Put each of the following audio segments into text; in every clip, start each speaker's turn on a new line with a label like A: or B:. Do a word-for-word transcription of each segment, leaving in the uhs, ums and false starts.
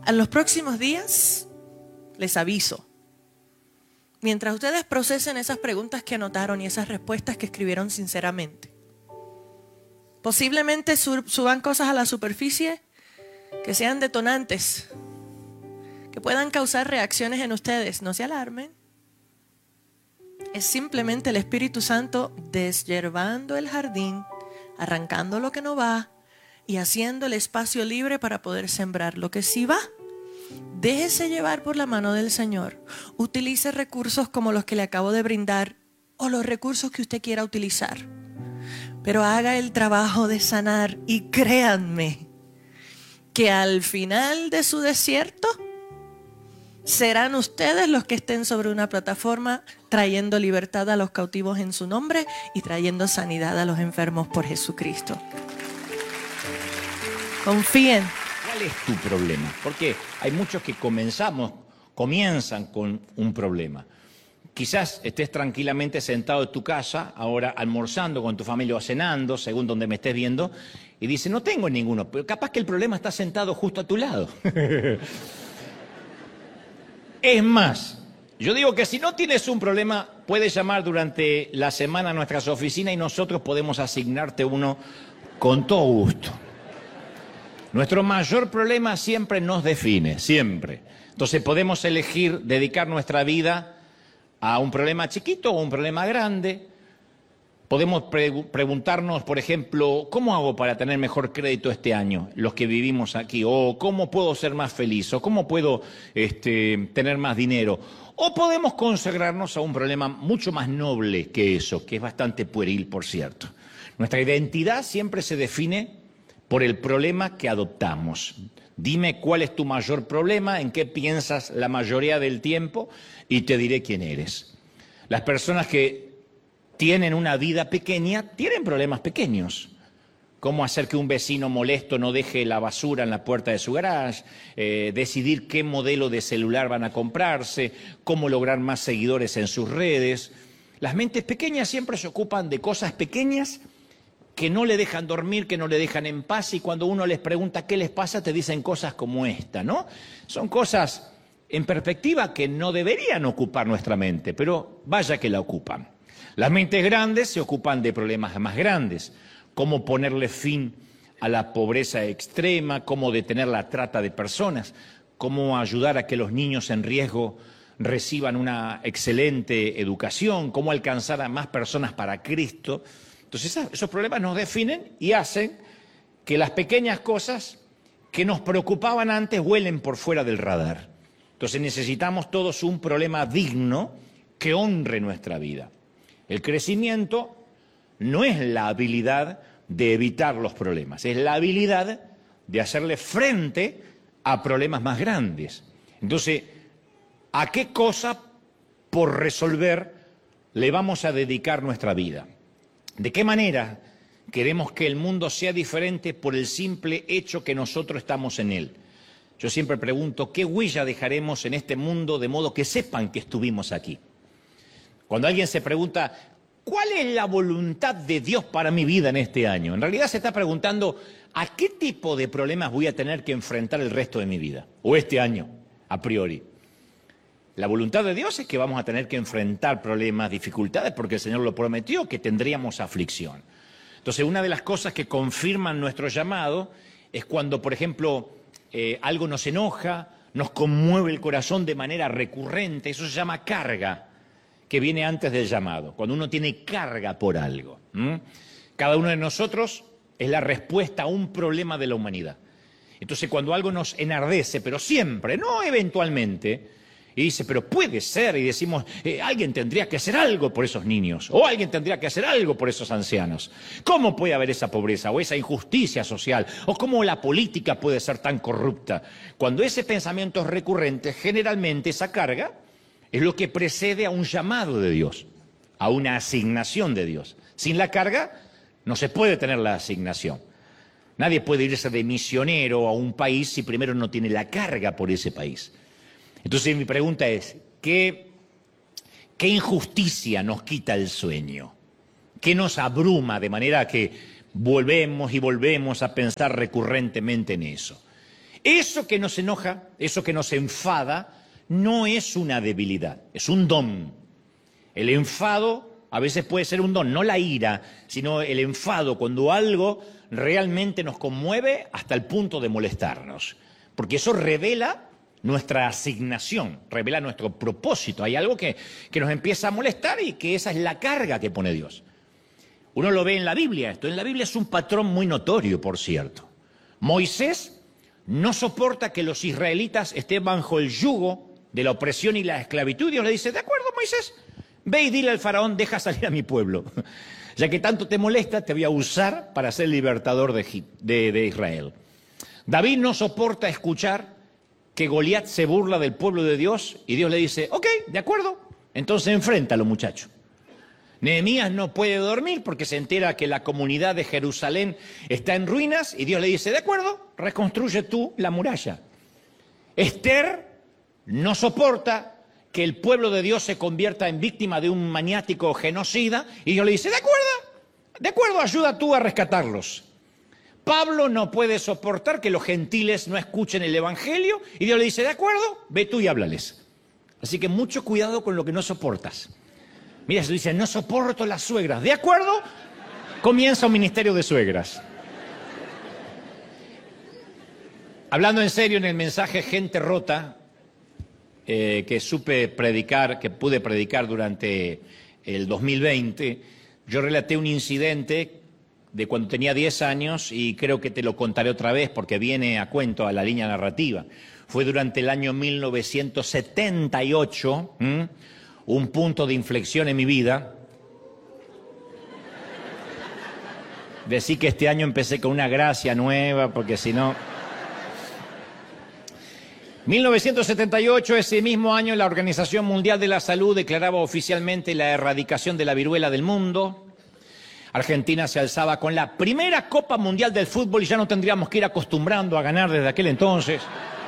A: En los próximos días, les aviso, mientras ustedes procesen esas preguntas que anotaron y esas respuestas que escribieron sinceramente, posiblemente suban cosas a la superficie que sean detonantes, que puedan causar reacciones en ustedes. No se alarmen. Es simplemente el Espíritu Santo deshierbando el jardín, arrancando lo que no va y haciendo el espacio libre para poder sembrar lo que sí va. Déjese llevar por la mano del Señor. Utilice recursos como los que le acabo de brindar o los recursos que usted quiera utilizar. Pero haga el trabajo de sanar y créanme que al final de su desierto serán ustedes los que estén sobre una plataforma trayendo libertad a los cautivos en su nombre y trayendo sanidad a los enfermos por Jesucristo. Confíen.
B: ¿Cuál es tu problema? Porque hay muchos que comenzamos, comienzan con un problema. Quizás estés tranquilamente sentado en tu casa, ahora almorzando con tu familia o cenando, según donde me estés viendo, y dices, no tengo ninguno, pero capaz que el problema está sentado justo a tu lado. Es más, yo digo que si no tienes un problema, puedes llamar durante la semana a nuestras oficinas y nosotros podemos asignarte uno con todo gusto. Nuestro mayor problema siempre nos define, siempre. Entonces podemos elegir dedicar nuestra vida a un problema chiquito o un problema grande. Podemos pre preguntarnos, por ejemplo, ¿cómo hago para tener mejor crédito este año, los que vivimos aquí? O ¿cómo puedo ser más feliz? O ¿cómo puedo este, tener más dinero? O podemos consagrarnos a un problema mucho más noble que eso, que es bastante pueril, por cierto. Nuestra identidad siempre se define por el problema que adoptamos. Dime cuál es tu mayor problema, en qué piensas la mayoría del tiempo y te diré quién eres. Las personas que tienen una vida pequeña tienen problemas pequeños. Cómo hacer que un vecino molesto no deje la basura en la puerta de su garage, eh, decidir qué modelo de celular van a comprarse, cómo lograr más seguidores en sus redes. Las mentes pequeñas siempre se ocupan de cosas pequeñas que no le dejan dormir, que no le dejan en paz, y cuando uno les pregunta qué les pasa, te dicen cosas como esta, ¿no? Son cosas en perspectiva que no deberían ocupar nuestra mente, pero vaya que la ocupan. Las mentes grandes se ocupan de problemas más grandes, cómo ponerle fin a la pobreza extrema, cómo detener la trata de personas, cómo ayudar a que los niños en riesgo reciban una excelente educación, cómo alcanzar a más personas para Cristo. Entonces esos problemas nos definen y hacen que las pequeñas cosas que nos preocupaban antes vuelen por fuera del radar. Entonces necesitamos todos un problema digno que honre nuestra vida. El crecimiento no es la habilidad de evitar los problemas, es la habilidad de hacerle frente a problemas más grandes. Entonces, ¿a qué cosa por resolver le vamos a dedicar nuestra vida? ¿De qué manera queremos que el mundo sea diferente por el simple hecho que nosotros estamos en él? Yo siempre pregunto, ¿qué huella dejaremos en este mundo de modo que sepan que estuvimos aquí? Cuando alguien se pregunta, ¿cuál es la voluntad de Dios para mi vida en este año? En realidad se está preguntando, ¿a qué tipo de problemas voy a tener que enfrentar el resto de mi vida? O este año, a priori. La voluntad de Dios es que vamos a tener que enfrentar problemas, dificultades, porque el Señor lo prometió, que tendríamos aflicción. Entonces, una de las cosas que confirman nuestro llamado es cuando, por ejemplo, eh, algo nos enoja, nos conmueve el corazón de manera recurrente. Eso se llama carga, que viene antes del llamado, cuando uno tiene carga por algo. ¿Mm? Cada uno de nosotros es la respuesta a un problema de la humanidad. Entonces, cuando algo nos enardece, pero siempre, no eventualmente, y dice, pero puede ser, y decimos, eh, alguien tendría que hacer algo por esos niños, o alguien tendría que hacer algo por esos ancianos. ¿Cómo puede haber esa pobreza o esa injusticia social? ¿O cómo la política puede ser tan corrupta? Cuando ese pensamiento es recurrente, generalmente esa carga es lo que precede a un llamado de Dios, a una asignación de Dios. Sin la carga no se puede tener la asignación. Nadie puede irse de misionero a un país si primero no tiene la carga por ese país. Entonces mi pregunta es, ¿qué, qué injusticia nos quita el sueño? ¿Qué nos abruma de manera que volvemos y volvemos a pensar recurrentemente en eso? Eso que nos enoja, eso que nos enfada, no es una debilidad, es un don. El enfado a veces puede ser un don, no la ira, sino el enfado, cuando algo realmente nos conmueve hasta el punto de molestarnos. Porque eso revela nuestra asignación, revela nuestro propósito. Hay algo que, que nos empieza a molestar y que esa es la carga que pone Dios. Uno lo ve en la Biblia esto. En la Biblia es un patrón muy notorio, por cierto. Moisés no soporta que los israelitas estén bajo el yugo de la opresión y la esclavitud. Dios le dice, de acuerdo, Moisés, ve y dile al faraón, deja salir a mi pueblo. Ya que tanto te molesta, te voy a usar para ser libertador de, de, de Israel. David no soporta escuchar que Goliat se burla del pueblo de Dios y Dios le dice, ok, de acuerdo, entonces enfréntalo, muchacho. Nehemías no puede dormir porque se entera que la comunidad de Jerusalén está en ruinas y Dios le dice, de acuerdo, reconstruye tú la muralla. Esther no soporta que el pueblo de Dios se convierta en víctima de un maniático genocida y Dios le dice, de acuerdo, de acuerdo, ayuda tú a rescatarlos. Pablo no puede soportar que los gentiles no escuchen el evangelio y Dios le dice, de acuerdo, ve tú y háblales. Así que mucho cuidado con lo que no soportas. Mira, se dice, no soporto las suegras. ¿De acuerdo? Comienza un ministerio de suegras. Hablando en serio, en el mensaje Gente Rota, eh, que supe predicar, que pude predicar durante el dos mil veinte, yo relaté un incidente de cuando tenía diez años y creo que te lo contaré otra vez porque viene a cuento a la línea narrativa. Fue durante el año mil novecientos setenta y ocho, ¿m? un punto de inflexión en mi vida. Decí que este año empecé con una gracia nueva, porque si no... mil novecientos setenta y ocho, ese mismo año, la Organización Mundial de la Salud declaraba oficialmente la erradicación de la viruela del mundo. Argentina se alzaba con la primera Copa Mundial del Fútbol y ya no tendríamos que ir acostumbrando a ganar desde aquel entonces.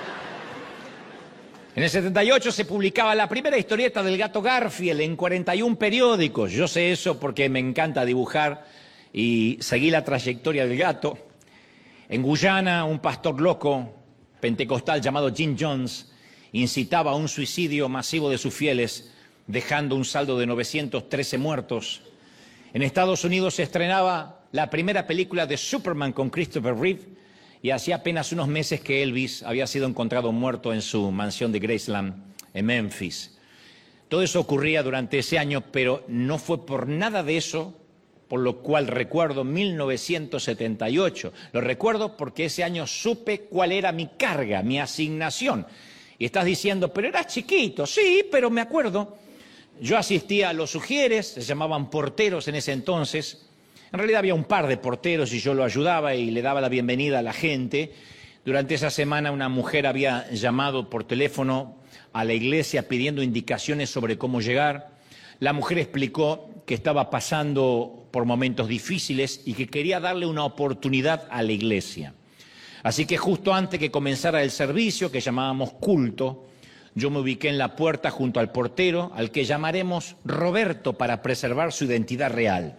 B: En el setenta y ocho se publicaba la primera historieta del gato Garfield en cuarenta y un periódicos. Yo sé eso porque me encanta dibujar y seguí la trayectoria del gato. En Guyana, un pastor loco pentecostal llamado Jim Jones incitaba a un suicidio masivo de sus fieles, dejando un saldo de novecientos trece muertos. En Estados Unidos se estrenaba la primera película de Superman con Christopher Reeve, y hacía apenas unos meses que Elvis había sido encontrado muerto en su mansión de Graceland, en Memphis. Todo eso ocurría durante ese año, pero no fue por nada de eso por lo cual recuerdo mil novecientos setenta y ocho. Lo recuerdo porque ese año supe cuál era mi carga, mi asignación. Y estás diciendo, pero eras chiquito. Sí, pero me acuerdo. Yo asistía a los sugieres, se llamaban porteros en ese entonces. En realidad había un par de porteros y yo lo ayudaba y le daba la bienvenida a la gente. Durante esa semana una mujer había llamado por teléfono a la iglesia pidiendo indicaciones sobre cómo llegar. La mujer explicó que estaba pasando por momentos difíciles y que quería darle una oportunidad a la iglesia. Así que justo antes que comenzara el servicio, que llamábamos culto, yo me ubiqué en la puerta junto al portero, al que llamaremos Roberto para preservar su identidad real.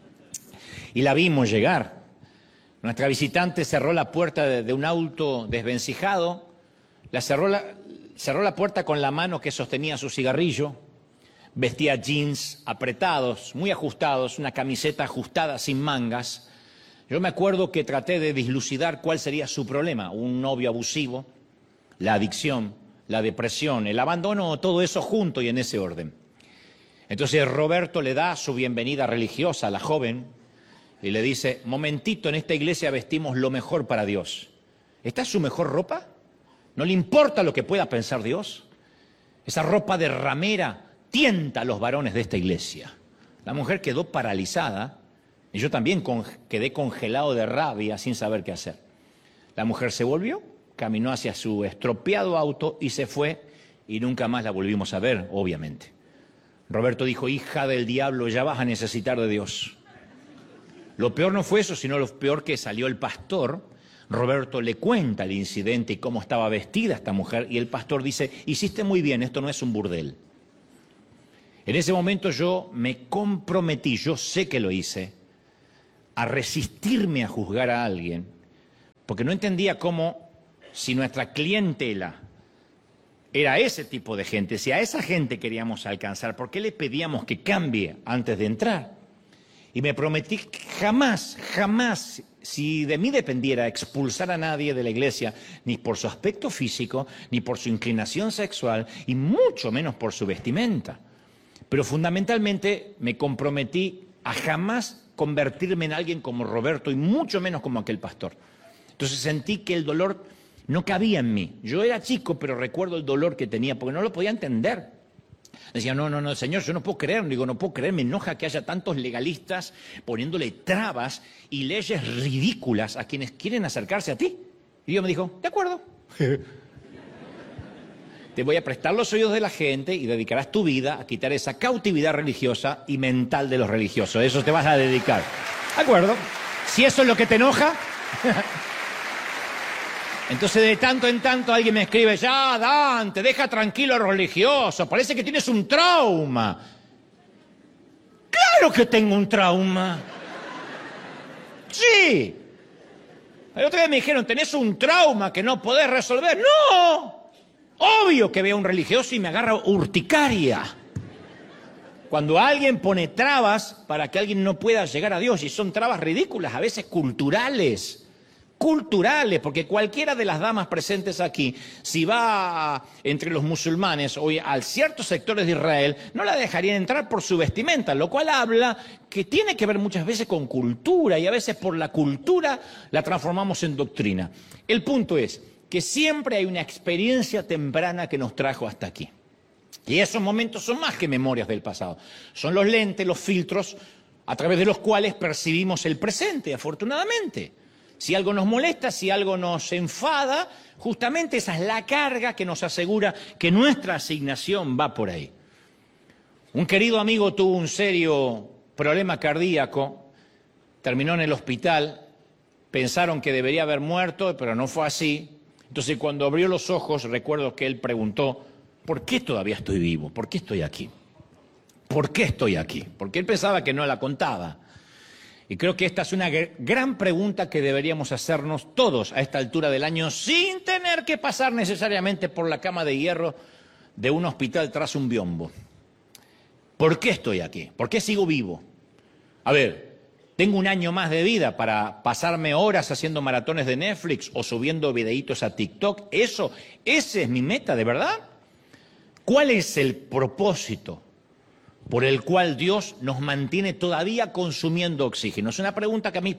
B: Y la vimos llegar. Nuestra visitante cerró la puerta de, de un auto desvencijado, la cerró, la, cerró la puerta con la mano que sostenía su cigarrillo, vestía jeans apretados, muy ajustados, una camiseta ajustada sin mangas. Yo me acuerdo que traté de dilucidar cuál sería su problema, un novio abusivo, la adicción, la depresión, el abandono, todo eso junto y en ese orden. Entonces Roberto le da su bienvenida religiosa a la joven, y le dice, momentito, en esta iglesia vestimos lo mejor para Dios. ¿Esta es su mejor ropa? ¿No le importa lo que pueda pensar Dios? Esa ropa de ramera tienta a los varones de esta iglesia. La mujer quedó paralizada y yo también con, quedé congelado de rabia sin saber qué hacer. La mujer se volvió, caminó hacia su estropeado auto y se fue y nunca más la volvimos a ver, obviamente. Roberto dijo, hija del diablo, ya vas a necesitar de Dios. Lo peor no fue eso, sino lo peor que salió el pastor. Roberto le cuenta el incidente y cómo estaba vestida esta mujer y el pastor dice, hiciste muy bien, esto no es un burdel. En ese momento yo me comprometí, yo sé que lo hice, a resistirme a juzgar a alguien, porque no entendía cómo si nuestra clientela era ese tipo de gente, si a esa gente queríamos alcanzar, ¿por qué le pedíamos que cambie antes de entrar? Y me prometí que jamás, jamás, si de mí dependiera, expulsar a nadie de la iglesia, ni por su aspecto físico, ni por su inclinación sexual, y mucho menos por su vestimenta. Pero fundamentalmente me comprometí a jamás convertirme en alguien como Roberto, y mucho menos como aquel pastor. Entonces sentí que el dolor no cabía en mí. Yo era chico, pero recuerdo el dolor que tenía, porque no lo podía entender. Decía, no, no, no, Señor, yo no puedo creer, digo, no puedo creer, me enoja que haya tantos legalistas poniéndole trabas y leyes ridículas a quienes quieren acercarse a ti. Y Dios me dijo, de acuerdo. Te voy a prestar los oídos de la gente y dedicarás tu vida a quitar esa cautividad religiosa y mental de los religiosos. Eso te vas a dedicar. ¿De acuerdo? Si eso es lo que te enoja... Entonces de tanto en tanto alguien me escribe, ya Dante, deja tranquilo a los religiosos, parece que tienes un trauma. ¡Claro que tengo un trauma! ¡Sí! El otro día me dijeron, tenés un trauma que no podés resolver. ¡No! Obvio que veo a un religioso y me agarra urticaria. Cuando alguien pone trabas para que alguien no pueda llegar a Dios, y son trabas ridículas, a veces culturales. culturales, porque cualquiera de las damas presentes aquí, si va entre los musulmanes o a ciertos sectores de Israel, no la dejarían entrar por su vestimenta, lo cual habla que tiene que ver muchas veces con cultura, y a veces por la cultura la transformamos en doctrina. El punto es que siempre hay una experiencia temprana que nos trajo hasta aquí. Y esos momentos son más que memorias del pasado. Son los lentes, los filtros, a través de los cuales percibimos el presente, afortunadamente. Si algo nos molesta, si algo nos enfada, justamente esa es la carga que nos asegura que nuestra asignación va por ahí. Un querido amigo tuvo un serio problema cardíaco, terminó en el hospital, pensaron que debería haber muerto, pero no fue así. Entonces cuando abrió los ojos, recuerdo que él preguntó, ¿por qué todavía estoy vivo? ¿Por qué estoy aquí? ¿Por qué estoy aquí? Porque él pensaba que no la contaba. Y creo que esta es una gran pregunta que deberíamos hacernos todos a esta altura del año, sin tener que pasar necesariamente por la cama de hierro de un hospital tras un biombo. ¿Por qué estoy aquí? ¿Por qué sigo vivo? A ver, tengo un año más de vida para pasarme horas haciendo maratones de Netflix o subiendo videitos a TikTok. Eso, esa es mi meta, ¿de verdad? ¿Cuál es el propósito por el cual Dios nos mantiene todavía consumiendo oxígeno? Es una pregunta que a mí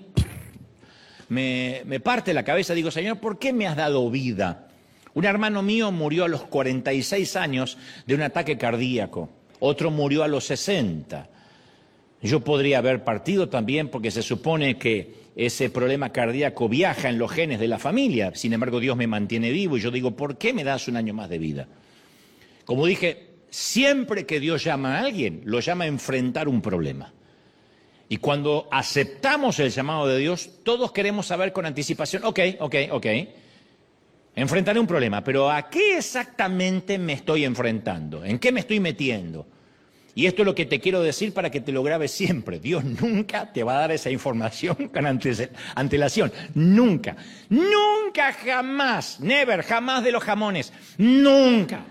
B: me, me parte la cabeza. Digo, Señor, ¿por qué me has dado vida? Un hermano mío murió a los cuarenta y seis años de un ataque cardíaco. Otro murió a los sesenta. Yo podría haber partido también porque se supone que ese problema cardíaco viaja en los genes de la familia. Sin embargo, Dios me mantiene vivo y yo digo, ¿por qué me das un año más de vida? Como dije, siempre que Dios llama a alguien, lo llama a enfrentar un problema. Y cuando aceptamos el llamado de Dios, todos queremos saber con anticipación, ok, ok, ok, enfrentaré un problema, pero ¿a qué exactamente me estoy enfrentando? ¿En qué me estoy metiendo? Y esto es lo que te quiero decir para que te lo grabes siempre. Dios nunca te va a dar esa información con antelación. Nunca. Nunca, jamás. Never, jamás de los jamones. Nunca.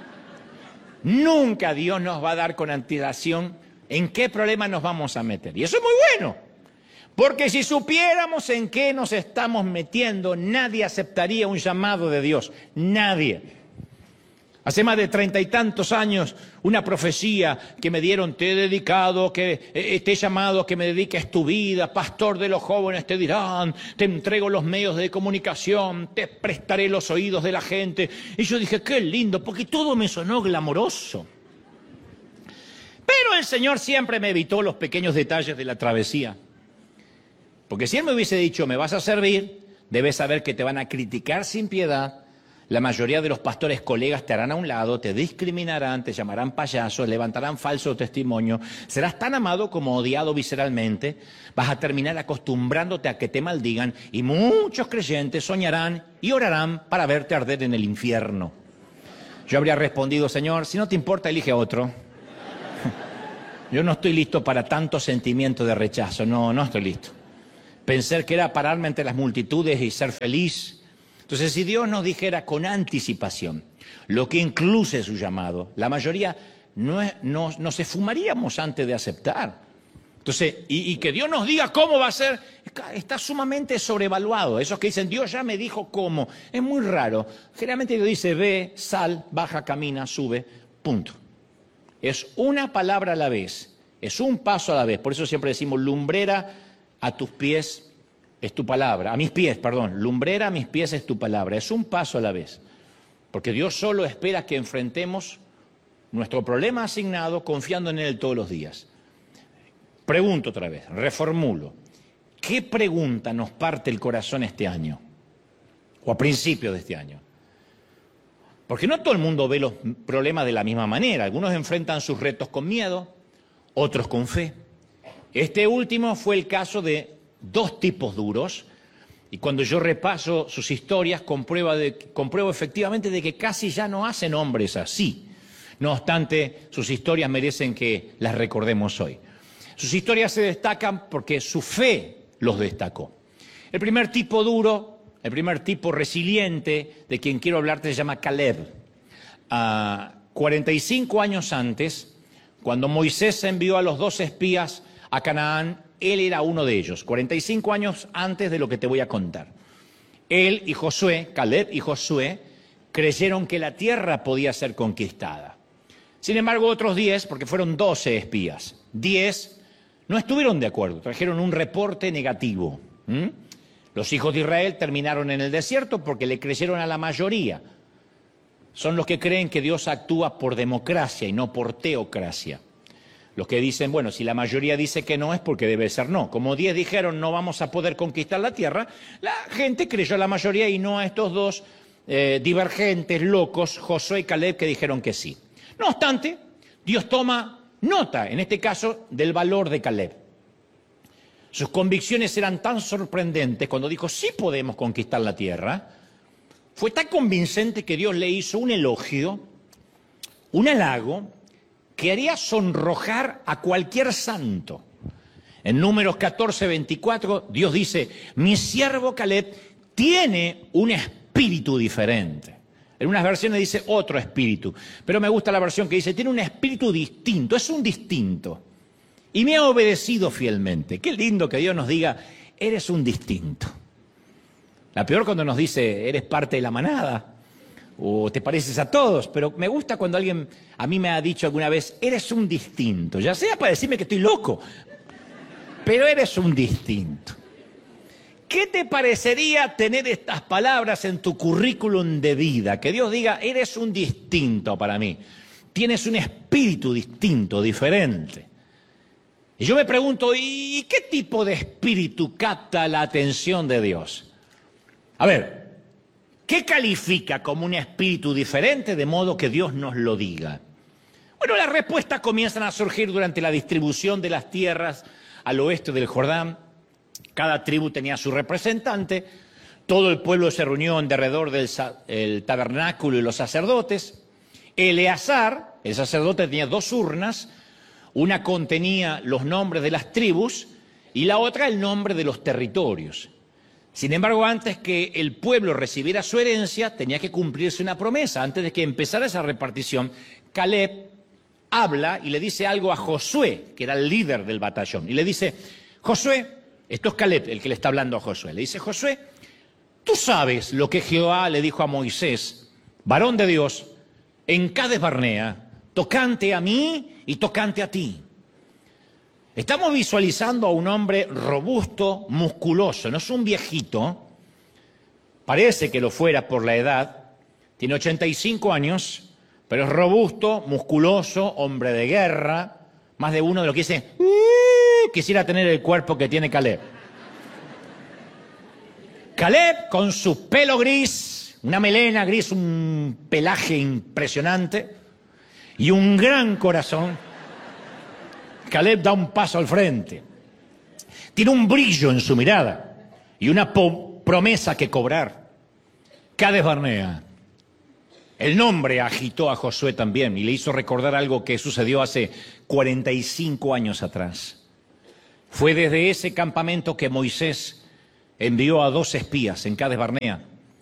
B: Nunca Dios nos va a dar con antelación en qué problema nos vamos a meter. Y eso es muy bueno, porque si supiéramos en qué nos estamos metiendo, nadie aceptaría un llamado de Dios. Nadie. Hace más de treinta y tantos años, una profecía que me dieron, te he dedicado, que eh, te he llamado, que me dediques tu vida, pastor de los jóvenes te dirán, te entrego los medios de comunicación, te prestaré los oídos de la gente. Y yo dije, qué lindo, porque todo me sonó glamoroso. Pero el Señor siempre me evitó los pequeños detalles de la travesía. Porque si Él me hubiese dicho, me vas a servir, debes saber que te van a criticar sin piedad. La mayoría de los pastores colegas te harán a un lado, te discriminarán, te llamarán payaso, levantarán falso testimonio. Serás tan amado como odiado visceralmente. Vas a terminar acostumbrándote a que te maldigan y muchos creyentes soñarán y orarán para verte arder en el infierno. Yo habría respondido, Señor, si no te importa, elige a otro. Yo no estoy listo para tanto sentimiento de rechazo, no, no estoy listo. Pensé que era pararme entre las multitudes y ser feliz, Entonces, si Dios nos dijera con anticipación lo que incluye su llamado, la mayoría no, es, no, nos esfumaríamos antes de aceptar. Entonces, y, y que Dios nos diga cómo va a ser, está sumamente sobrevaluado. Esos que dicen, Dios ya me dijo cómo, es muy raro. Generalmente Dios dice, ve, sal, baja, camina, sube, punto. Es una palabra a la vez, es un paso a la vez. Por eso siempre decimos, lumbrera a tus pies es tu palabra, a mis pies, perdón, lumbrera a mis pies es tu palabra, es un paso a la vez. Porque Dios solo espera que enfrentemos nuestro problema asignado confiando en Él todos los días. Pregunto otra vez, reformulo. ¿Qué pregunta nos parte el corazón este año? O a principios de este año. Porque no todo el mundo ve los problemas de la misma manera. Algunos enfrentan sus retos con miedo, otros con fe. Este último fue el caso de dos tipos duros. Y cuando yo repaso sus historias, compruebo, de, compruebo efectivamente de que casi ya no hacen hombres así. No obstante, sus historias merecen que las recordemos hoy. Sus historias se destacan porque su fe los destacó. El primer tipo duro, el primer tipo resiliente de quien quiero hablarte se llama Caleb. Uh, cuarenta y cinco años antes, cuando Moisés envió a los dos espías a Canaán, él era uno de ellos, cuarenta y cinco años antes de lo que te voy a contar. Él y Josué, Caleb y Josué, creyeron que la tierra podía ser conquistada. Sin embargo, otros diez, porque fueron doce espías, diez no estuvieron de acuerdo, trajeron un reporte negativo. ¿Mm? Los hijos de Israel terminaron en el desierto porque le creyeron a la mayoría. Son los que creen que Dios actúa por democracia y no por teocracia. Los que dicen, bueno, si la mayoría dice que no es porque debe ser no. Como diez dijeron no vamos a poder conquistar la tierra, la gente creyó a la mayoría y no a estos dos eh, divergentes, locos, Josué y Caleb, que dijeron que sí. No obstante, Dios toma nota, en este caso, del valor de Caleb. Sus convicciones eran tan sorprendentes cuando dijo, sí podemos conquistar la tierra. Fue tan convincente que Dios le hizo un elogio, un halago, que haría sonrojar a cualquier santo. En Números catorce, veinticuatro, Dios dice, mi siervo Caleb tiene un espíritu diferente. En unas versiones dice otro espíritu, pero me gusta la versión que dice, tiene un espíritu distinto, es un distinto. Y me ha obedecido fielmente. Qué lindo que Dios nos diga, eres un distinto. La peor cuando nos dice, eres parte de la manada. O te pareces a todos, pero me gusta cuando alguien a mí me ha dicho alguna vez, eres un distinto, ya sea para decirme que estoy loco, pero eres un distinto. ¿Qué te parecería tener estas palabras en tu currículum de vida? Que Dios diga, eres un distinto para mí, tienes un espíritu distinto, diferente. Y yo me pregunto, ¿y qué tipo de espíritu capta la atención de Dios? A ver, ¿qué califica como un espíritu diferente de modo que Dios nos lo diga? Bueno, las respuestas comienzan a surgir durante la distribución de las tierras al oeste del Jordán. Cada tribu tenía su representante. Todo el pueblo se reunió en derredor del el tabernáculo y los sacerdotes. Eleazar, el sacerdote, tenía dos urnas. Una contenía los nombres de las tribus y la otra el nombre de los territorios. Sin embargo, antes que el pueblo recibiera su herencia, tenía que cumplirse una promesa. Antes de que empezara esa repartición, Caleb habla y le dice algo a Josué, que era el líder del batallón. Y le dice, Josué, esto es Caleb el que le está hablando a Josué. Le dice, Josué, tú sabes lo que Jehová le dijo a Moisés, varón de Dios, en Cades Barnea, tocante a mí y tocante a ti. Estamos visualizando a un hombre robusto, musculoso, no es un viejito, parece que lo fuera por la edad, tiene ochenta y cinco años, pero es robusto, musculoso, hombre de guerra, más de uno de los que dice, uh, quisiera tener el cuerpo que tiene Caleb. Caleb con su pelo gris, una melena gris, un pelaje impresionante y un gran corazón. Caleb da un paso al frente. Tiene un brillo en su mirada y una promesa que cobrar. Cades Barnea. El nombre agitó a Josué también y le hizo recordar algo que sucedió hace cuarenta y cinco años atrás. Fue desde ese campamento que Moisés envió a dos espías en Cades Barnea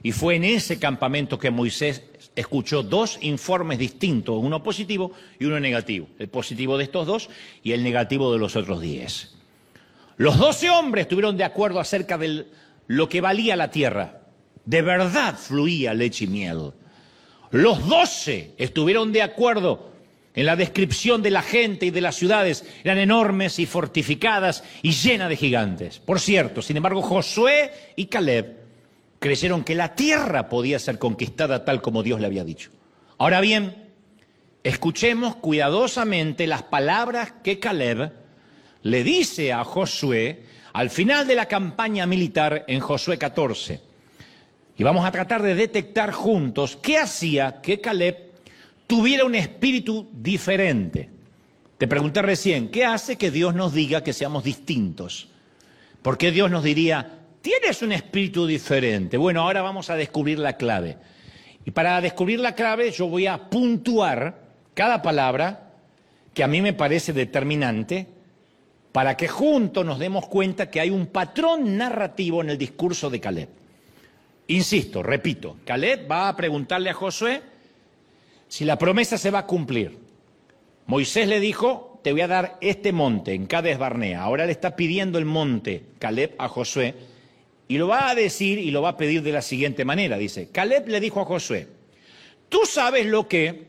B: Y fue en ese campamento que Moisés escuchó dos informes distintos, uno positivo y uno negativo. El positivo de estos dos y el negativo de los otros diez. Los doce hombres estuvieron de acuerdo acerca de lo que valía la tierra. De verdad fluía leche y miel. Los doce estuvieron de acuerdo en la descripción de la gente y de las ciudades. Eran enormes y fortificadas y llenas de gigantes. Por cierto, sin embargo, Josué y Caleb creyeron que la tierra podía ser conquistada tal como Dios le había dicho. Ahora bien, escuchemos cuidadosamente las palabras que Caleb le dice a Josué al final de la campaña militar en Josué catorce. Y vamos a tratar de detectar juntos qué hacía que Caleb tuviera un espíritu diferente. Te pregunté recién, ¿qué hace que Dios nos diga que seamos distintos? ¿Por qué Dios nos diría, tienes un espíritu diferente? Bueno, ahora vamos a descubrir la clave. Y para descubrir la clave yo voy a puntuar cada palabra que a mí me parece determinante para que juntos nos demos cuenta que hay un patrón narrativo en el discurso de Caleb. Insisto, repito, Caleb va a preguntarle a Josué si la promesa se va a cumplir. Moisés le dijo, te voy a dar este monte en Cades Barnea. Ahora le está pidiendo el monte Caleb a Josué y lo va a decir y lo va a pedir de la siguiente manera. Dice, Caleb le dijo a Josué, tú sabes lo que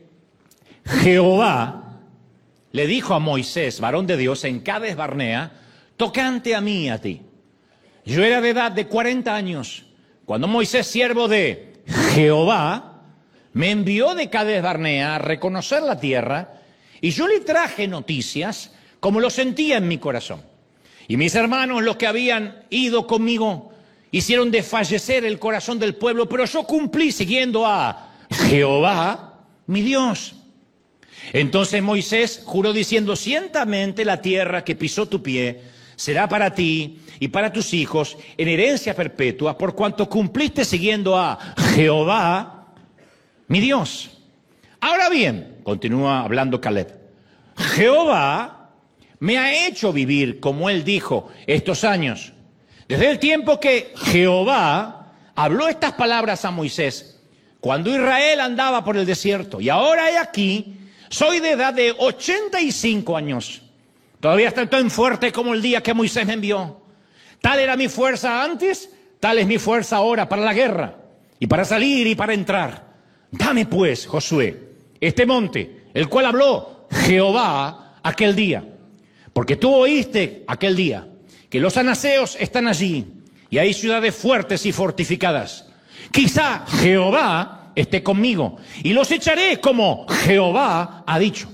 B: Jehová le dijo a Moisés, varón de Dios, en Cades Barnea, tocante a mí y a ti. Yo era de edad de cuarenta años, cuando Moisés, siervo de Jehová, me envió de Cades Barnea a reconocer la tierra, y yo le traje noticias como lo sentía en mi corazón. Y mis hermanos, los que habían ido conmigo, hicieron desfallecer el corazón del pueblo, pero yo cumplí siguiendo a Jehová, mi Dios. Entonces Moisés juró diciendo, ciertamente la tierra que pisó tu pie será para ti y para tus hijos en herencia perpetua, por cuanto cumpliste siguiendo a Jehová, mi Dios. Ahora bien, continúa hablando Caleb, Jehová me ha hecho vivir, como él dijo, estos años. Desde el tiempo que Jehová habló estas palabras a Moisés, cuando Israel andaba por el desierto, y ahora he aquí, soy de edad de ochenta y cinco años. Todavía estoy tan fuerte como el día que Moisés me envió. Tal era mi fuerza antes, tal es mi fuerza ahora para la guerra, y para salir y para entrar. Dame pues, Josué, este monte, el cual habló Jehová aquel día. Porque tú oíste aquel día que los anaseos están allí, y hay ciudades fuertes y fortificadas. Quizá Jehová esté conmigo, y los echaré como Jehová ha dicho.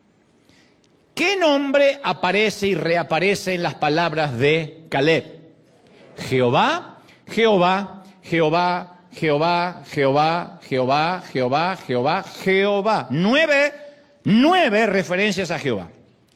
B: ¿Qué nombre aparece y reaparece en las palabras de Caleb? Jehová, Jehová, Jehová, Jehová, Jehová, Jehová, Jehová, Jehová, Jehová. Nueve, nueve referencias a Jehová.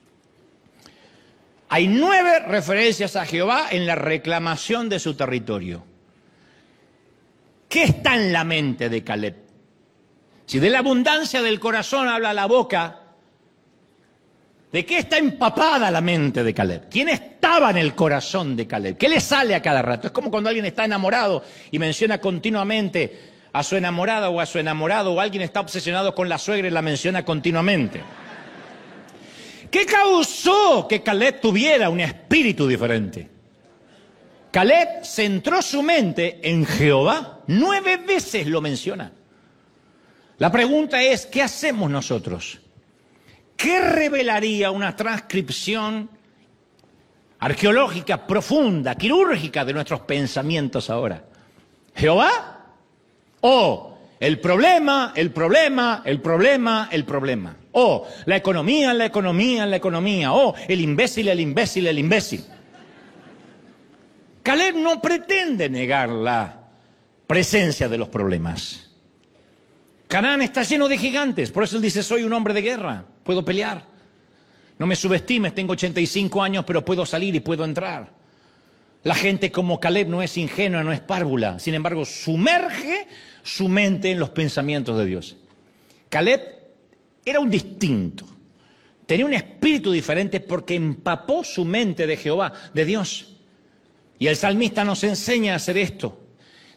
B: Hay nueve referencias a Jehová en la reclamación de su territorio. ¿Qué está en la mente de Caleb? Si de la abundancia del corazón habla la boca, ¿de qué está empapada la mente de Caleb? ¿Quién estaba en el corazón de Caleb? ¿Qué le sale a cada rato? Es como cuando alguien está enamorado y menciona continuamente a su enamorada o a su enamorado, o alguien está obsesionado con la suegra y la menciona continuamente. ¿Qué causó que Caleb tuviera un espíritu diferente? Caleb centró su mente en Jehová. Nueve veces lo menciona. La pregunta es, ¿qué hacemos nosotros? ¿Qué revelaría una transcripción arqueológica profunda, quirúrgica de nuestros pensamientos ahora? ¿Jehová? ¿O el problema, el problema, el problema, el problema? ¿O la economía, la economía, la economía? ¿O el imbécil, el imbécil, el imbécil? Caleb no pretende negar la presencia de los problemas. Canaán está lleno de gigantes, por eso él dice, soy un hombre de guerra, puedo pelear. No me subestimes, tengo ochenta y cinco años, pero puedo salir y puedo entrar. La gente como Caleb no es ingenua, no es párvula, sin embargo, sumerge su mente en los pensamientos de Dios. Caleb era un distinto, tenía un espíritu diferente porque empapó su mente de Jehová, de Dios. Y el salmista nos enseña a hacer esto.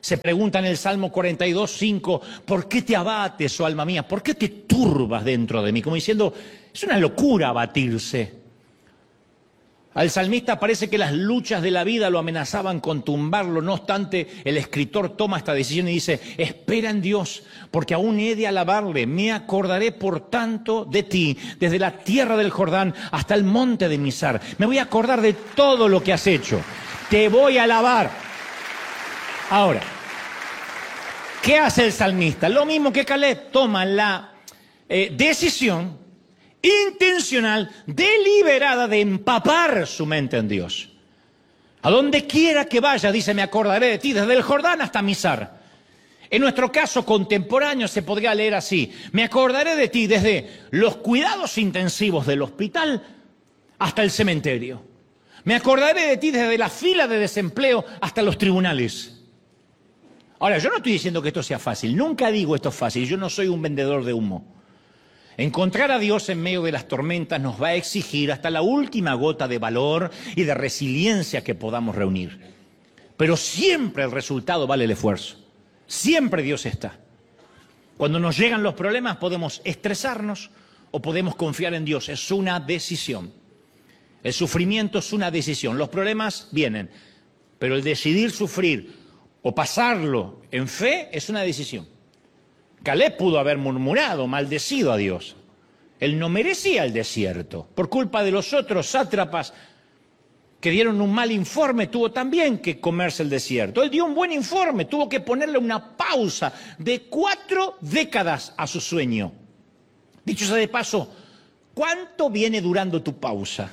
B: Se pregunta en el Salmo cuarenta y dos, cinco, ¿por qué te abates, oh alma mía? ¿Por qué te turbas dentro de mí? Como diciendo, es una locura abatirse. Al salmista parece que las luchas de la vida lo amenazaban con tumbarlo. No obstante, el escritor toma esta decisión y dice, espera en Dios, porque aún he de alabarle. Me acordaré, por tanto, de ti, desde la tierra del Jordán hasta el monte de Mizar. Me voy a acordar de todo lo que has hecho. Te voy a alabar. Ahora, ¿qué hace el salmista? Lo mismo que Caleb, toma la eh, decisión intencional, deliberada de empapar su mente en Dios. A donde quiera que vaya, dice, me acordaré de ti, desde el Jordán hasta Mizar. En nuestro caso contemporáneo se podría leer así, me acordaré de ti desde los cuidados intensivos del hospital hasta el cementerio. Me acordaré de ti desde la fila de desempleo hasta los tribunales. Ahora, yo no estoy diciendo que esto sea fácil, nunca digo esto es fácil, yo no soy un vendedor de humo. Encontrar a Dios en medio de las tormentas nos va a exigir hasta la última gota de valor y de resiliencia que podamos reunir. Pero siempre el resultado vale el esfuerzo. Siempre Dios está. Cuando nos llegan los problemas podemos estresarnos o podemos confiar en Dios. Es una decisión. El sufrimiento es una decisión. Los problemas vienen, pero el decidir sufrir o pasarlo en fe es una decisión. Caleb pudo haber murmurado, maldecido a Dios. Él no merecía el desierto. Por culpa de los otros sátrapas que dieron un mal informe, tuvo también que comerse el desierto. Él dio un buen informe, tuvo que ponerle una pausa de cuatro décadas a su sueño. Dicho sea de paso, ¿cuánto viene durando tu pausa?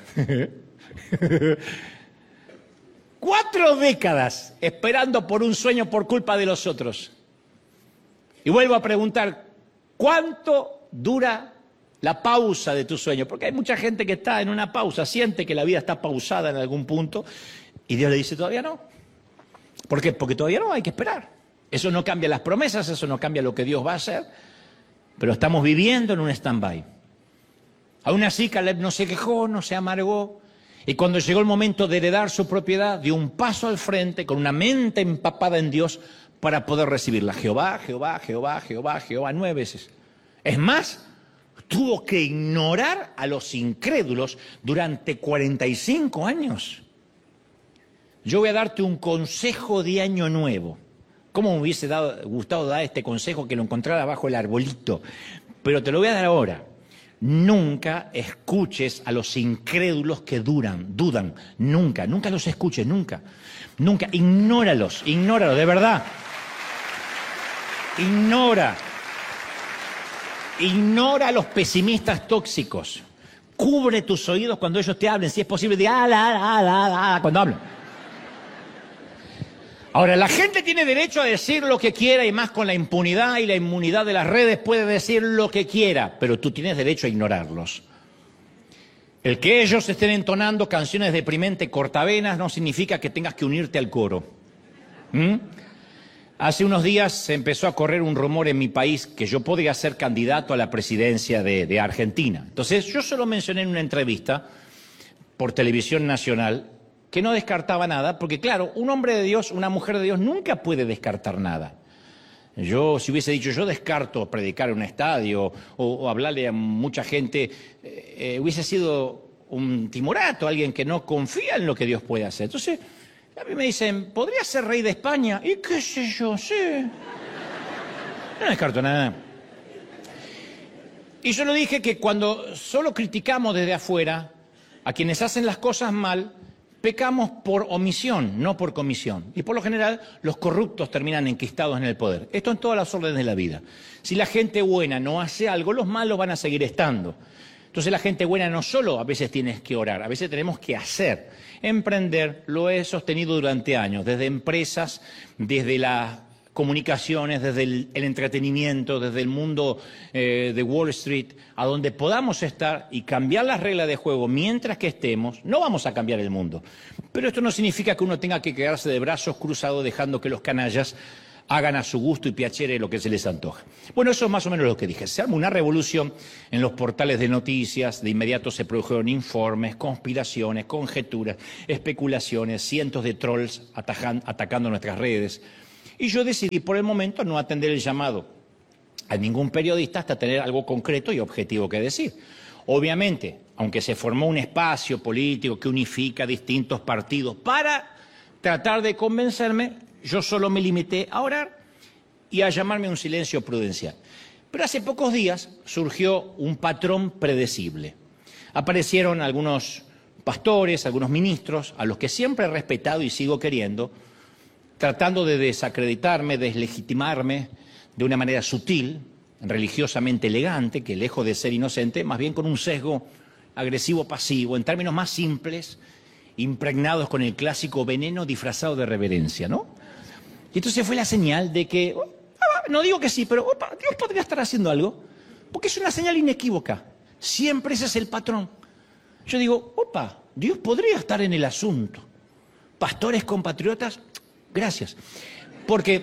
B: Cuatro décadas esperando por un sueño por culpa de los otros. Y vuelvo a preguntar, ¿cuánto dura la pausa de tu sueño? Porque hay mucha gente que está en una pausa, siente que la vida está pausada en algún punto y Dios le dice, todavía no. ¿Por qué? Porque todavía no, hay que esperar. Eso no cambia las promesas, eso no cambia lo que Dios va a hacer, pero estamos viviendo en un stand-by. Aún así, Caleb no se quejó, no se amargó, y cuando llegó el momento de heredar su propiedad, dio un paso al frente con una mente empapada en Dios para poder recibirla. Jehová, Jehová, Jehová, Jehová, Jehová, nueve veces. Es más, tuvo que ignorar a los incrédulos durante cuarenta y cinco años. Yo voy a darte un consejo de año nuevo. ¿Cómo me hubiese dado, gustado dar este consejo que lo encontrara bajo el arbolito? Pero te lo voy a dar ahora. Nunca escuches a los incrédulos que duran, dudan. Nunca, nunca los escuches, nunca. Nunca, ignóralos, ignóralos, de verdad. Ignora. Ignora a los pesimistas tóxicos. Cubre tus oídos cuando ellos te hablen, si es posible, de ah, la, la, la, la, cuando hablan. Ahora, la gente tiene derecho a decir lo que quiera y más con la impunidad y la inmunidad de las redes puede decir lo que quiera, pero tú tienes derecho a ignorarlos. El que ellos estén entonando canciones deprimentes cortavenas no significa que tengas que unirte al coro. ¿Mm? Hace unos días se empezó a correr un rumor en mi país que yo podría ser candidato a la presidencia de, de Argentina. Entonces yo solo mencioné en una entrevista por televisión nacional que no descartaba nada, porque claro, un hombre de Dios, una mujer de Dios nunca puede descartar nada. Yo, si hubiese dicho, yo descarto predicar en un estadio o, o hablarle a mucha gente, eh, eh, hubiese sido un timorato, alguien que no confía en lo que Dios puede hacer. Entonces, a mí me dicen, ¿podría ser rey de España? Y qué sé yo, sí. No descarto nada. Y yo lo dije que cuando solo criticamos desde afuera a quienes hacen las cosas mal, pecamos por omisión, no por comisión. Y por lo general, los corruptos terminan enquistados en el poder. Esto en todas las órdenes de la vida. Si la gente buena no hace algo, los malos van a seguir estando. Entonces la gente buena no solo a veces tienes que orar, a veces tenemos que hacer. Emprender, lo he sostenido durante años, desde empresas, desde las comunicaciones, desde el, el entretenimiento, desde el mundo eh, de Wall Street, a donde podamos estar y cambiar las reglas de juego mientras que estemos, no vamos a cambiar el mundo. Pero esto no significa que uno tenga que quedarse de brazos cruzados dejando que los canallas hagan a su gusto y piacere lo que se les antoja. Bueno, eso es más o menos lo que dije. Se arma una revolución en los portales de noticias, de inmediato se produjeron informes, conspiraciones, conjeturas, especulaciones, cientos de trolls atajan, atacando nuestras redes. Y yo decidí por el momento no atender el llamado a ningún periodista hasta tener algo concreto y objetivo que decir. Obviamente, aunque se formó un espacio político que unifica distintos partidos para tratar de convencerme, yo solo me limité a orar y a llamarme a un silencio prudencial. Pero hace pocos días surgió un patrón predecible. Aparecieron algunos pastores, algunos ministros, a los que siempre he respetado y sigo queriendo, tratando de desacreditarme, deslegitimarme de una manera sutil, religiosamente elegante, que lejos de ser inocente, más bien con un sesgo agresivo-pasivo, en términos más simples, impregnados con el clásico veneno disfrazado de reverencia, ¿no? Y entonces fue la señal de que, no digo que sí, pero opa, Dios podría estar haciendo algo, porque es una señal inequívoca. Siempre ese es el patrón. Yo digo, opa, Dios podría estar en el asunto. Pastores compatriotas, gracias. Porque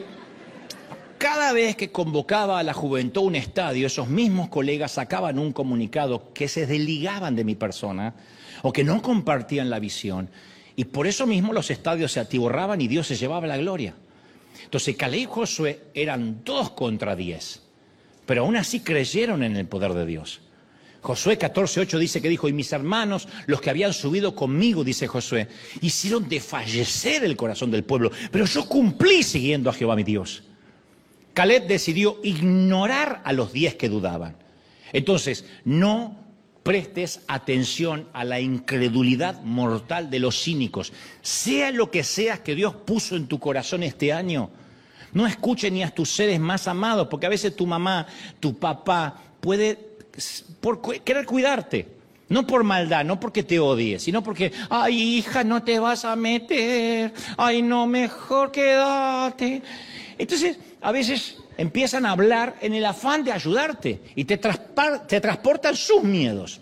B: cada vez que convocaba a la juventud a un estadio, esos mismos colegas sacaban un comunicado que se desligaban de mi persona o que no compartían la visión. Y por eso mismo los estadios se atiborraban y Dios se llevaba la gloria. Entonces Caleb y Josué eran dos contra diez, pero aún así creyeron en el poder de Dios. Josué catorce ocho dice que dijo, y mis hermanos, los que habían subido conmigo, dice Josué, hicieron desfallecer el corazón del pueblo, pero yo cumplí siguiendo a Jehová mi Dios. Caleb decidió ignorar a los diez que dudaban. Entonces, no prestes atención a la incredulidad mortal de los cínicos. Sea lo que sea que Dios puso en tu corazón este año, no escuche ni a tus seres más amados, porque a veces tu mamá, tu papá puede por querer cuidarte. No por maldad, no porque te odie, sino porque, ay, hija, no te vas a meter, ay, no, mejor quédate. Entonces, a veces empiezan a hablar en el afán de ayudarte y te, te transportan sus miedos,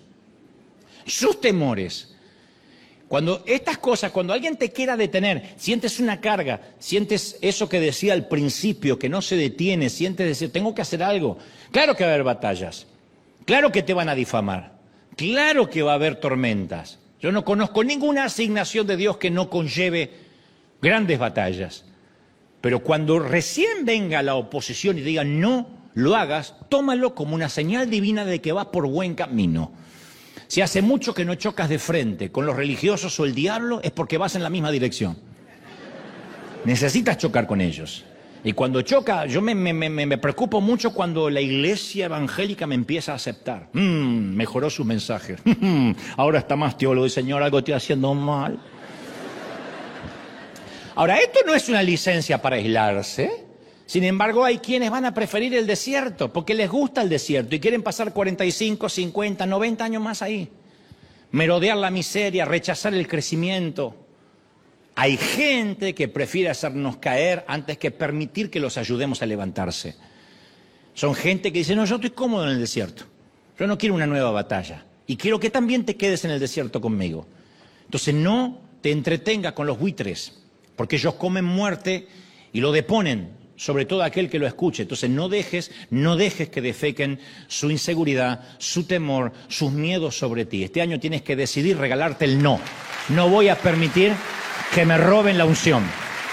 B: sus temores. Cuando estas cosas, cuando alguien te quiera detener, sientes una carga, sientes eso que decía al principio, que no se detiene, sientes decir, tengo que hacer algo. Claro que va a haber batallas, claro que te van a difamar, claro que va a haber tormentas. Yo no conozco ninguna asignación de Dios que no conlleve grandes batallas. Pero cuando recién venga la oposición y diga no lo hagas, tómalo como una señal divina de que vas por buen camino. Si hace mucho que no chocas de frente con los religiosos o el diablo, es porque vas en la misma dirección. Necesitas chocar con ellos. Y cuando choca, yo me, me, me, me preocupo mucho cuando la iglesia evangélica me empieza a aceptar. Mm, mejoró sus mensajes. Ahora está más teólogo y Señor, algo estoy haciendo mal. Ahora, esto no es una licencia para aislarse. Sin embargo, hay quienes van a preferir el desierto porque les gusta el desierto y quieren pasar cuarenta y cinco, cincuenta, noventa años más ahí. Merodear la miseria, rechazar el crecimiento. Hay gente que prefiere hacernos caer antes que permitir que los ayudemos a levantarse. Son gente que dice, no, yo estoy cómodo en el desierto. Yo no quiero una nueva batalla. Y quiero que también te quedes en el desierto conmigo. Entonces no te entretenga con los buitres, porque ellos comen muerte y lo deponen sobre todo aquel que lo escuche. Entonces no dejes, no dejes que defequen su inseguridad, su temor, sus miedos sobre ti. Este año tienes que decidir regalarte el no. No voy a permitir que me roben la unción.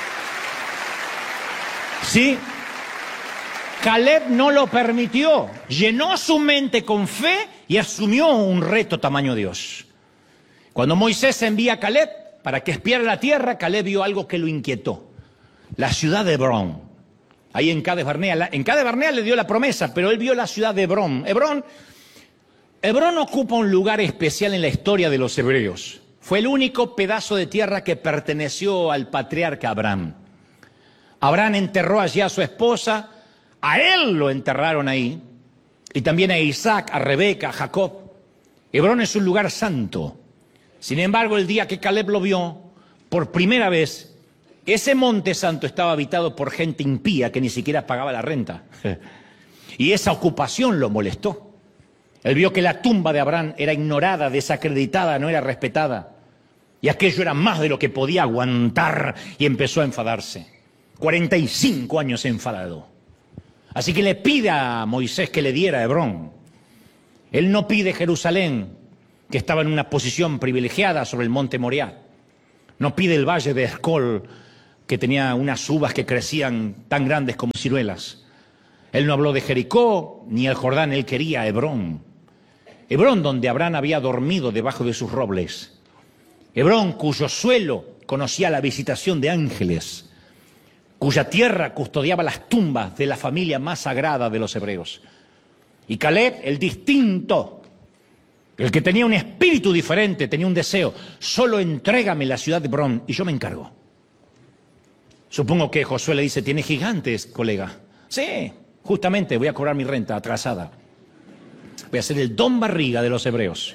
B: Sí, Caleb no lo permitió. Llenó su mente con fe y asumió un reto tamaño Dios. Cuando Moisés envía a Caleb para que espiara la tierra, Caleb vio algo que lo inquietó. La ciudad de Hebrón. Ahí en Cades Barnea. En Cades Barnea le dio la promesa, pero él vio la ciudad de Hebrón. Hebrón. Hebrón ocupa un lugar especial en la historia de los hebreos. Fue el único pedazo de tierra que perteneció al patriarca Abraham. Abraham enterró allí a su esposa, a él lo enterraron ahí, y también a Isaac, a Rebeca, a Jacob. Hebrón es un lugar santo. Sin embargo, el día que Caleb lo vio, por primera vez, ese monte santo estaba habitado por gente impía que ni siquiera pagaba la renta. Y esa ocupación lo molestó. Él vio que la tumba de Abraham era ignorada, desacreditada, no era respetada. Y aquello era más de lo que podía aguantar y empezó a enfadarse. cuarenta y cinco años enfadado. Así que le pide a Moisés que le diera Hebrón. Él no pide Jerusalén, que estaba en una posición privilegiada sobre el monte Moriah. No pide el valle de Escol, que tenía unas uvas que crecían tan grandes como ciruelas. Él no habló de Jericó, ni el Jordán, él quería Hebrón. Hebrón, donde Abraham había dormido debajo de sus robles. Hebrón, cuyo suelo conocía la visitación de ángeles, cuya tierra custodiaba las tumbas de la familia más sagrada de los hebreos. Y Caleb, el distinto, el que tenía un espíritu diferente, tenía un deseo: solo entrégame la ciudad de Hebrón y yo me encargo. Supongo que Josué le dice: ¿tienes gigantes, colega? Sí, justamente voy a cobrar mi renta atrasada. Voy a ser el Don Barriga de los hebreos.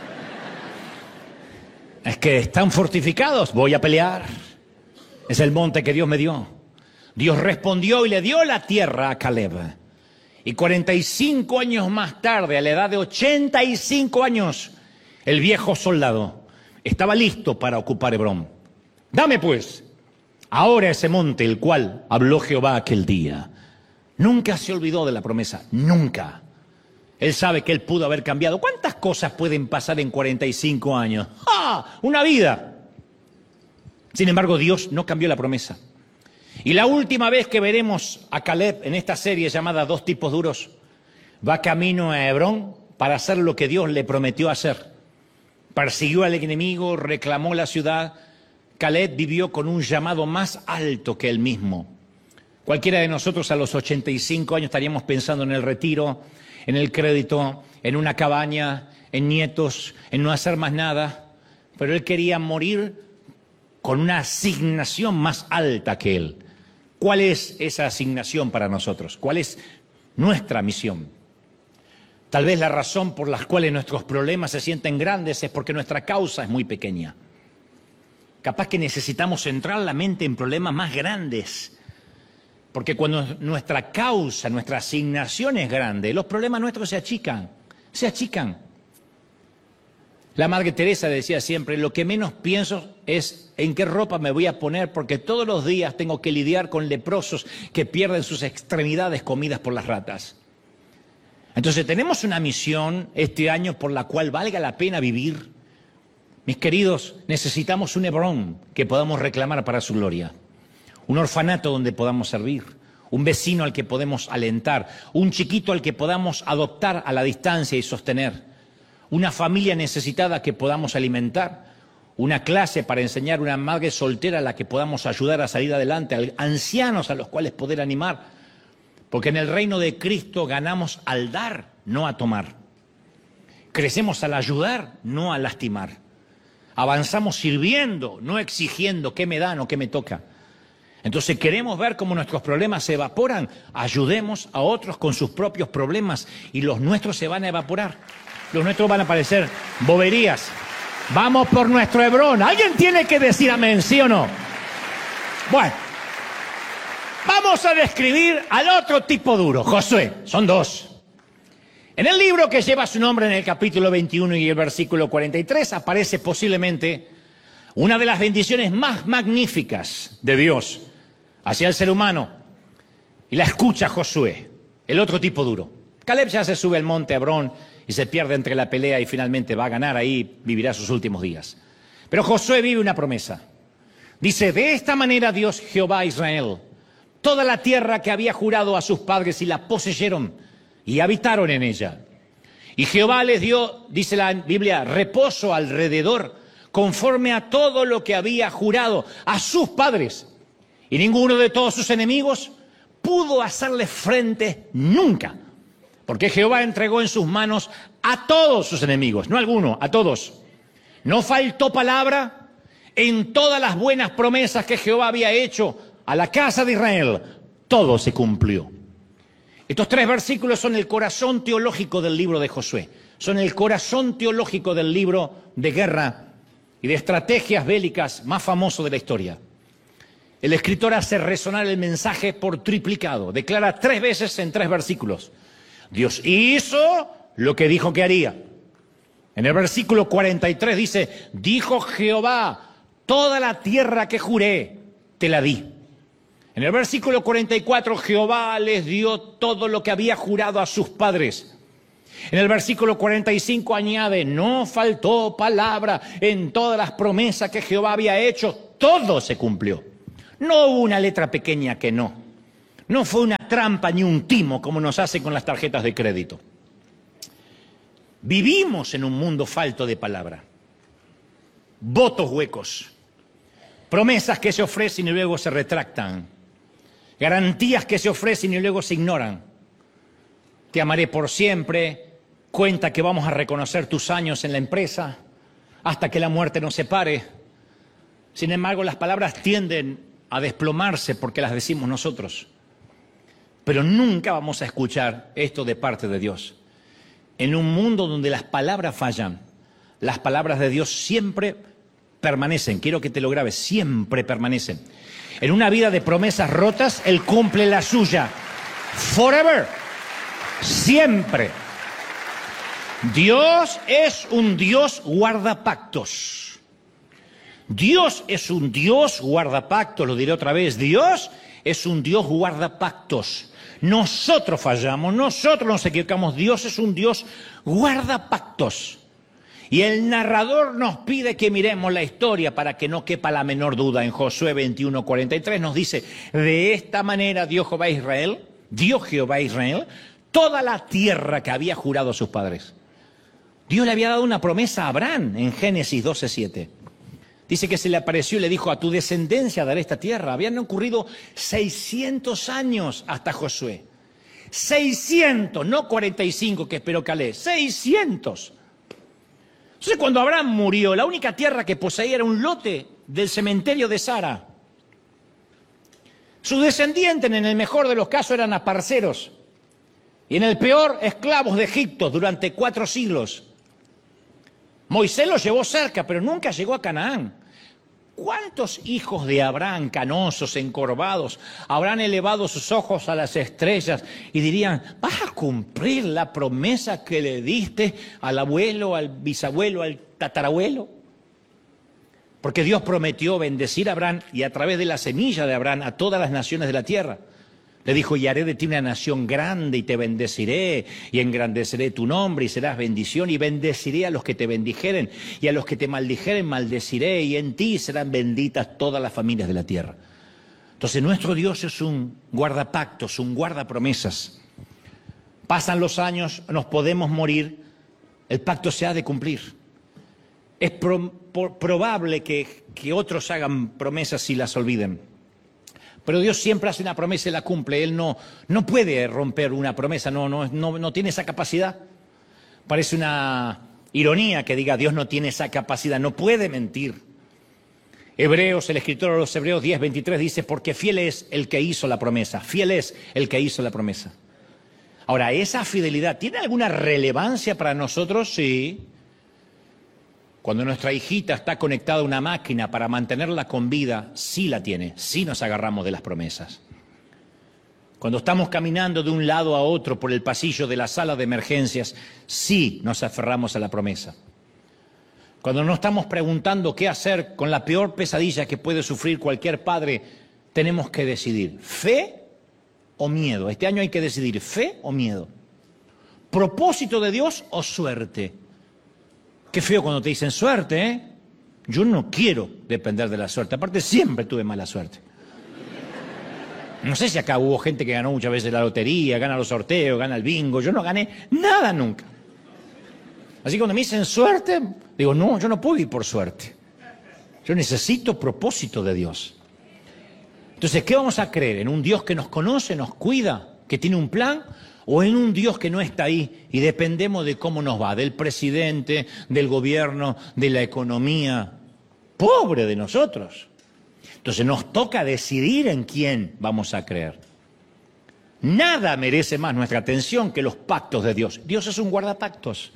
B: Es que están fortificados, voy a pelear. Es el monte que Dios me dio. Dios respondió y le dio la tierra a Caleb. Y cuarenta y cinco años más tarde, a la edad de ochenta y cinco años, el viejo soldado estaba listo para ocupar Hebrón. Dame pues ahora ese monte, el cual habló Jehová aquel día. Nunca se olvidó de la promesa, nunca. Él sabe que él pudo haber cambiado. ¿Cuántas cosas pueden pasar en cuarenta y cinco años? ¡Ah! Una vida. Sin embargo, Dios no cambió la promesa. Y la última vez que veremos a Caleb en esta serie llamada Dos tipos duros, va camino a Hebrón para hacer lo que Dios le prometió hacer. Persiguió al enemigo, reclamó la ciudad. Caleb vivió con un llamado más alto que él mismo. Cualquiera de nosotros a los ochenta y cinco años estaríamos pensando en el retiro, en el crédito, en una cabaña, en nietos, en no hacer más nada. Pero él quería morir con una asignación más alta que él. ¿Cuál es esa asignación para nosotros? ¿Cuál es nuestra misión? Tal vez la razón por la cual nuestros problemas se sienten grandes es porque nuestra causa es muy pequeña. Capaz que necesitamos centrar la mente en problemas más grandes. Porque cuando nuestra causa, nuestra asignación es grande, los problemas nuestros se achican, se achican. La Madre Teresa decía siempre: lo que menos pienso es en qué ropa me voy a poner, porque todos los días tengo que lidiar con leprosos que pierden sus extremidades comidas por las ratas. Entonces tenemos una misión este año por la cual valga la pena vivir. Mis queridos, necesitamos un Hebrón que podamos reclamar para su gloria. Un orfanato donde podamos servir, un vecino al que podemos alentar, un chiquito al que podamos adoptar a la distancia y sostener, una familia necesitada que podamos alimentar, una clase para enseñar, una madre soltera a la que podamos ayudar a salir adelante, ancianos a los cuales poder animar, porque en el reino de Cristo ganamos al dar, no a tomar. Crecemos al ayudar, no a lastimar. Avanzamos sirviendo, no exigiendo qué me dan o qué me toca. Entonces, queremos ver cómo nuestros problemas se evaporan. Ayudemos a otros con sus propios problemas y los nuestros se van a evaporar. Los nuestros van a parecer boberías. Vamos por nuestro Hebrón. ¿Alguien tiene que decir amén, sí o no? Bueno, vamos a describir al otro tipo duro, Josué. Son dos. En el libro que lleva su nombre, en el capítulo veintiuno y el versículo cuarenta y tres, aparece posiblemente una de las bendiciones más magníficas de Dios hacia el ser humano. Y la escucha Josué, el otro tipo duro. Caleb ya se sube al monte Hebrón y se pierde entre la pelea y finalmente va a ganar, ahí vivirá sus últimos días. Pero Josué vive una promesa. Dice: de esta manera Dios Jehová Israel, toda la tierra que había jurado a sus padres, y la poseyeron y habitaron en ella. Y Jehová les dio, dice la Biblia, reposo alrededor, conforme a todo lo que había jurado a sus padres. Y ninguno de todos sus enemigos pudo hacerle frente nunca. Porque Jehová entregó en sus manos a todos sus enemigos, no a alguno, a todos. No faltó palabra en todas las buenas promesas que Jehová había hecho a la casa de Israel. Todo se cumplió. Estos tres versículos son el corazón teológico del libro de Josué. Son el corazón teológico del libro de guerra y de estrategias bélicas más famoso de la historia. El escritor hace resonar el mensaje por triplicado. Declara tres veces en tres versículos: Dios hizo lo que dijo que haría. En el versículo cuarenta y tres dice: dijo Jehová, toda la tierra que juré, te la di. En el versículo cuarenta y cuatro, Jehová les dio todo lo que había jurado a sus padres. En el versículo cuarenta y cinco añade: no faltó palabra en todas las promesas que Jehová había hecho, todo se cumplió. No hubo una letra pequeña que no. No fue una trampa ni un timo como nos hacen con las tarjetas de crédito. Vivimos en un mundo falto de palabra. Votos huecos. Promesas que se ofrecen y luego se retractan. Garantías que se ofrecen y luego se ignoran. Te amaré por siempre. Cuenta que vamos a reconocer tus años en la empresa hasta que la muerte nos separe. Sin embargo, las palabras tienden a desplomarse porque las decimos nosotros. Pero nunca vamos a escuchar esto de parte de Dios. En un mundo donde las palabras fallan, las palabras de Dios siempre permanecen. Quiero que te lo grabes, siempre permanecen. En una vida de promesas rotas, Él cumple la suya. Forever. Siempre. Dios es un Dios guardapactos. Dios es un Dios guardapactos, lo diré otra vez. Dios es un Dios guardapactos. Nosotros fallamos, nosotros nos equivocamos. Dios es un Dios guardapactos. Y el narrador nos pide que miremos la historia para que no quepa la menor duda. En Josué veintiuno, cuarenta y tres nos dice, de esta manera dio Jehová a Israel, dio Jehová a Israel, toda la tierra que había jurado a sus padres. Dios le había dado una promesa a Abraham en Génesis doce, siete. Dice que se le apareció y le dijo, a tu descendencia daré esta tierra. Habían ocurrido seiscientos años hasta Josué. seiscientos, no cuarenta y cinco que esperó Caleb, seiscientos. Entonces cuando Abraham murió, la única tierra que poseía era un lote del cementerio de Sara. Sus descendientes en el mejor de los casos eran aparceros y en el peor esclavos de Egipto durante cuatro siglos. Moisés los llevó cerca, pero nunca llegó a Canaán. ¿Cuántos hijos de Abraham, canosos, encorvados, habrán elevado sus ojos a las estrellas y dirían, vas a cumplir la promesa que le diste al abuelo, al bisabuelo, al tatarabuelo? Porque Dios prometió bendecir a Abraham y a través de la semilla de Abraham a todas las naciones de la tierra. Le dijo, y haré de ti una nación grande y te bendeciré y engrandeceré tu nombre y serás bendición y bendeciré a los que te bendijeren y a los que te maldijeren maldeciré y en ti serán benditas todas las familias de la tierra. Entonces nuestro Dios es un guardapactos, un guardapromesas. Pasan los años, nos podemos morir, el pacto se ha de cumplir. Es pro, pro, probable que, que otros hagan promesas y las olviden. Pero Dios siempre hace una promesa y la cumple. Él no, no puede romper una promesa, no, no, no, no tiene esa capacidad. Parece una ironía que diga Dios no tiene esa capacidad, no puede mentir. Hebreos, el escritor de los Hebreos diez, veintitrés dice, porque fiel es el que hizo la promesa, fiel es el que hizo la promesa. Ahora, ¿esa fidelidad tiene alguna relevancia para nosotros? Sí. Cuando nuestra hijita está conectada a una máquina para mantenerla con vida, sí la tiene, sí nos agarramos de las promesas. Cuando estamos caminando de un lado a otro por el pasillo de la sala de emergencias, sí nos aferramos a la promesa. Cuando nos estamos preguntando qué hacer con la peor pesadilla que puede sufrir cualquier padre, tenemos que decidir, ¿fe o miedo? Este año hay que decidir, ¿fe o miedo? ¿Propósito de Dios o suerte? Qué feo cuando te dicen suerte, ¿eh? Yo no quiero depender de la suerte. Aparte, siempre tuve mala suerte. No sé si acá hubo gente que ganó muchas veces la lotería, gana los sorteos, gana el bingo. Yo no gané nada nunca. Así que cuando me dicen suerte, digo, no, yo no puedo ir por suerte. Yo necesito propósito de Dios. Entonces, ¿qué vamos a creer? ¿En un Dios que nos conoce, nos cuida, que tiene un plan? ¿O en un Dios que no está ahí y dependemos de cómo nos va, del presidente, del gobierno, de la economía? Pobre de nosotros. Entonces nos toca decidir en quién vamos a creer. Nada merece más nuestra atención que los pactos de Dios. Dios es un guardapactos.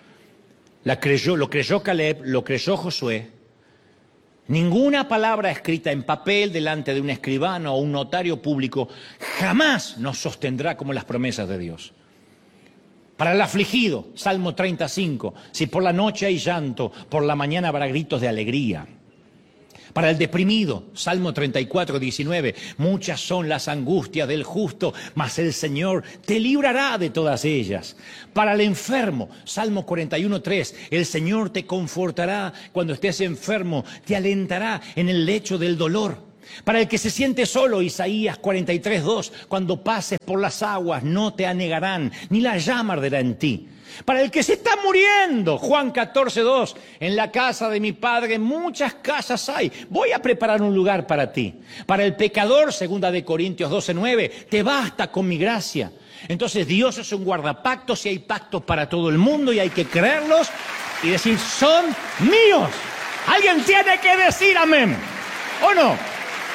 B: La creyó, lo creyó Caleb, lo creyó Josué. Ninguna palabra escrita en papel delante de un escribano o un notario público jamás nos sostendrá como las promesas de Dios. Para el afligido, Salmo treinta y cinco, si por la noche hay llanto, por la mañana habrá gritos de alegría. Para el deprimido, Salmo treinta y cuatro, diecinueve, muchas son las angustias del justo, mas el Señor te librará de todas ellas. Para el enfermo, Salmo cuarenta y uno, tres, el Señor te confortará cuando estés enfermo, te alentará en el lecho del dolor. Para el que se siente solo, Isaías cuarenta y tres, dos, cuando pases por las aguas no te anegarán, ni la llama arderá en ti. Para el que se está muriendo, Juan catorce, dos, en la casa de mi Padre muchas casas hay, voy a preparar un lugar para ti. Para el pecador, segunda de Corintios doce, nueve, te basta con mi gracia. Entonces Dios es un guardapactos y hay pactos para todo el mundo y hay que creerlos y decir, son míos. Alguien tiene que decir amén, ¿o no?